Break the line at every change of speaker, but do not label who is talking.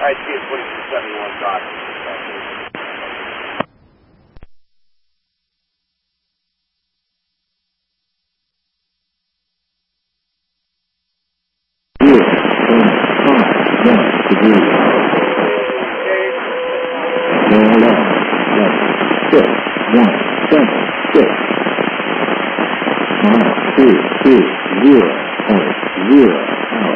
IC is 2271 Dodge.
One, 7, 6. 5, 3, 2, 0.